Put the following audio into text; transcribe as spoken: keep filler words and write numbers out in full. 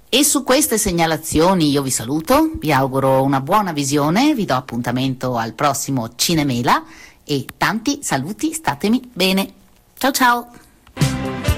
E su queste segnalazioni io vi saluto, vi auguro una buona visione, vi do appuntamento al prossimo Cinemela e tanti saluti, statemi bene. Ciao ciao!